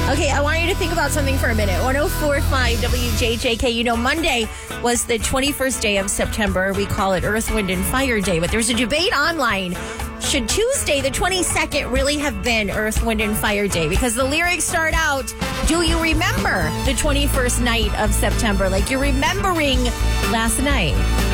Okay, I want you to think about something for a minute. 104.5 WJJK. You know, Monday was the 21st day of September. We call it Earth, Wind, and Fire Day. But there's a debate online. Should Tuesday, the 22nd, really have been Earth, Wind, and Fire Day? Because the lyrics start out, do you remember the 21st night of September? Like you're remembering last night.